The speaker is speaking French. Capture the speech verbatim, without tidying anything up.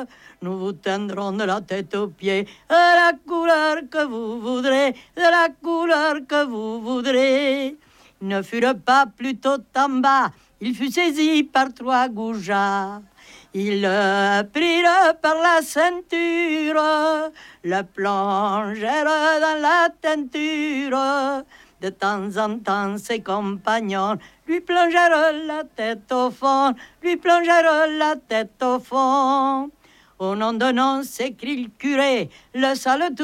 Nous vous teindrons de la tête aux pieds de la couleur que vous voudrez, de la couleur que vous voudrez. Il ne fut le pas plutôt en bas, il fut saisi par trois goujats. Il le prit le par la ceinture, le plongèrent dans la teinture. De temps en temps, ses compagnons lui plongèrent la tête au fond, lui plongèrent la tête au fond. Au nom de nom, s'écrie le curé, le sale